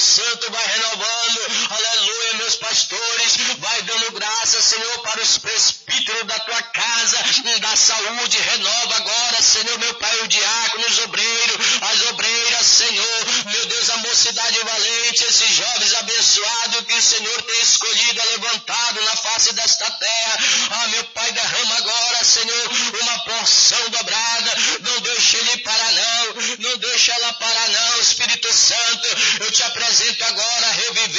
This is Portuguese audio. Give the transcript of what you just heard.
Santo vai renovando, aleluia, meus pastores, vai dando graça, Senhor, para os presbíteros da tua casa, da saúde, renova agora, Senhor, meu Pai, o diácono, os obreiros, as obreiras, Senhor, meu Deus, a mocidade valente, esses jovens abençoados que o Senhor tem escolhido, levantado na face desta terra, meu Pai, derrama agora, Senhor, uma porção do